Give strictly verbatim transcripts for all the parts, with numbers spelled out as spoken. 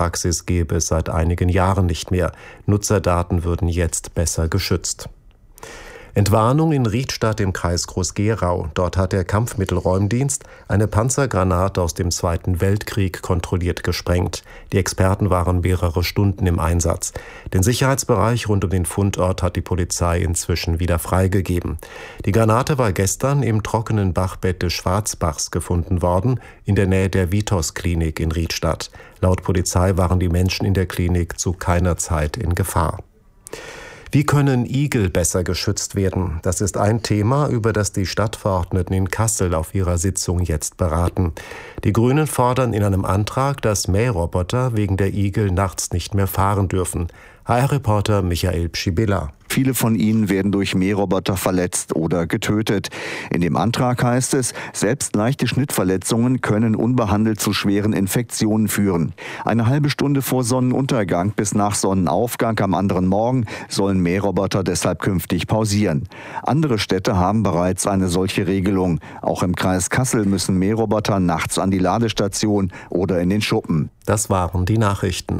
Praxis gebe es seit einigen Jahren nicht mehr. Nutzerdaten würden jetzt besser geschützt. Entwarnung in Riedstadt im Kreis Groß-Gerau. Dort hat der Kampfmittelräumdienst eine Panzergranate aus dem Zweiten Weltkrieg kontrolliert gesprengt. Die Experten waren mehrere Stunden im Einsatz. Den Sicherheitsbereich rund um den Fundort hat die Polizei inzwischen wieder freigegeben. Die Granate war gestern im trockenen Bachbett des Schwarzbachs gefunden worden, in der Nähe der Vitos-Klinik in Riedstadt. Laut Polizei waren die Menschen in der Klinik zu keiner Zeit in Gefahr. Wie können Igel besser geschützt werden? Das ist ein Thema, über das die Stadtverordneten in Kassel auf ihrer Sitzung jetzt beraten. Die Grünen fordern in einem Antrag, dass Mähroboter wegen der Igel nachts nicht mehr fahren dürfen. H R-Reporter Michael Pschibilla. Viele von ihnen werden durch Mähroboter verletzt oder getötet. In dem Antrag heißt es, selbst leichte Schnittverletzungen können unbehandelt zu schweren Infektionen führen. Eine halbe Stunde vor Sonnenuntergang bis nach Sonnenaufgang am anderen Morgen sollen Mähroboter deshalb künftig pausieren. Andere Städte haben bereits eine solche Regelung. Auch im Kreis Kassel müssen Mähroboter nachts an die Ladestation oder in den Schuppen. Das waren die Nachrichten.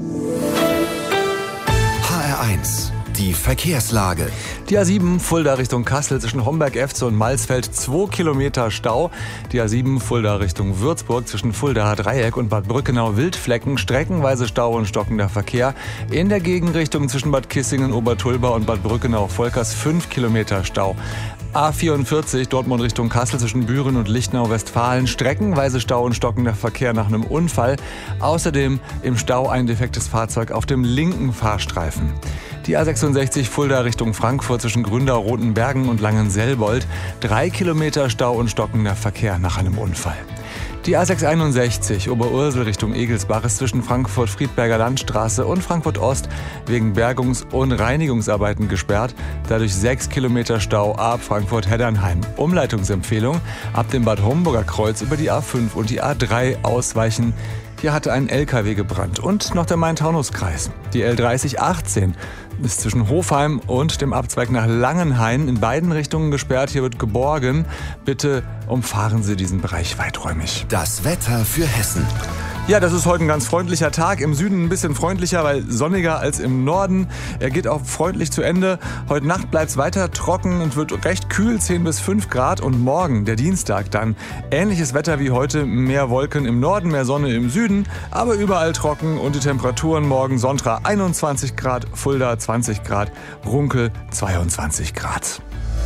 H R eins. Die Verkehrslage. Die A sieben Fulda Richtung Kassel zwischen Homberg-Efze und Malsfeld zwei Kilometer Stau. Die A sieben Fulda Richtung Würzburg zwischen Fuldaer Dreieck und Bad Brückenau Wildflecken. Streckenweise Stau und stockender Verkehr. In der Gegenrichtung zwischen Bad Kissingen, Obertulba und Bad Brückenau Volkers fünf Kilometer Stau. A vierundvierzig Dortmund Richtung Kassel zwischen Büren und Lichtnau Westfalen. Streckenweise Stau und stockender Verkehr nach einem Unfall. Außerdem im Stau ein defektes Fahrzeug auf dem linken Fahrstreifen. Die A sechsundsechzig Fulda Richtung Frankfurt zwischen Gründau, Rotenbergen und Langenselbold. Drei Kilometer Stau und stockender Verkehr nach einem Unfall. Die A sechshunderteinundsechzig Oberursel Richtung Egelsbach ist zwischen Frankfurt-Friedberger Landstraße und Frankfurt-Ost wegen Bergungs- und Reinigungsarbeiten gesperrt. Dadurch sechs Kilometer Stau ab Frankfurt-Heddernheim. Umleitungsempfehlung: ab dem Bad Homburger Kreuz über die A fünf und die A drei ausweichen. Hier hatte ein L K W gebrannt. Und noch der Main-Taunus-Kreis. Die L dreißig achtzehn ist zwischen Hofheim und dem Abzweig nach Langenhain in beiden Richtungen gesperrt. Hier wird geborgen. Bitte umfahren Sie diesen Bereich weiträumig. Das Wetter für Hessen. Ja, das ist heute ein ganz freundlicher Tag. Im Süden ein bisschen freundlicher, weil sonniger als im Norden. Er geht auch freundlich zu Ende. Heute Nacht bleibt es weiter trocken und wird recht kühl, zehn bis fünf Grad. Und morgen, der Dienstag, dann ähnliches Wetter wie heute. Mehr Wolken im Norden, mehr Sonne im Süden, aber überall trocken. Und die Temperaturen morgen Sonntag einundzwanzig Grad, Fulda zwanzig Grad, Runkel zweiundzwanzig Grad.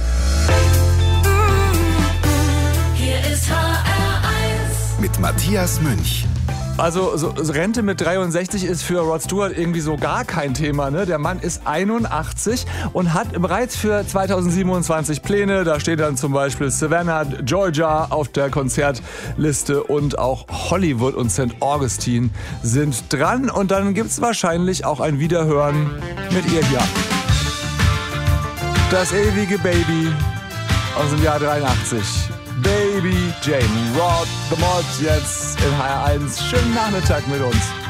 Hier ist H R eins mit Matthias Münch. Also so, so Rente mit dreiundsechzig ist für Rod Stewart irgendwie so gar kein Thema, ne? Der Mann ist einundachtzig und hat bereits für zweitausendsiebenundzwanzig Pläne. Da steht dann zum Beispiel Savannah, Georgia auf der Konzertliste und auch Hollywood und Sankt Augustine sind dran. Und dann gibt's wahrscheinlich auch ein Wiederhören mit ihr hier. Das ewige Baby aus dem Jahr dreiundachtzig. Baby Jane, Rod the Mod, jetzt in H R eins. Schönen Nachmittag mit uns.